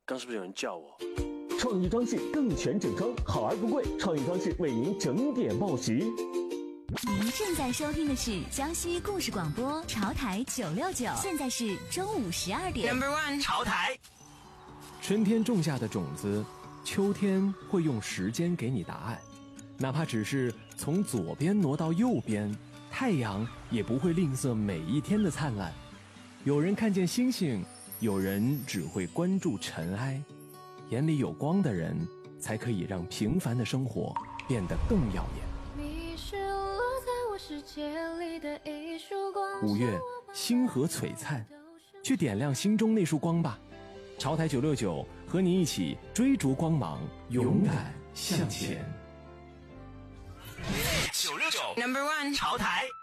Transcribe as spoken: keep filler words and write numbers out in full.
刚是不是有人叫我？ 创意装饰更全整装，好而不贵。创意装饰为您整点报时。 您正在收听的是江西故事广播潮台九六九，现在是中午十二点。 Number one 潮台。 春天种下的种子，秋天会用时间给你答案。哪怕只是从左边挪到右边，太阳也不会吝啬每一天的灿烂。有人看见星星，有人只会关注尘埃。眼里有光的人，才可以让平凡的生活变得更耀眼。 你是落在我世界里的一束光。 五月，星河璀璨，去点亮心中那束光吧。潮台九六九和你一起追逐光芒，勇敢向前。 九六九 Number one 潮台。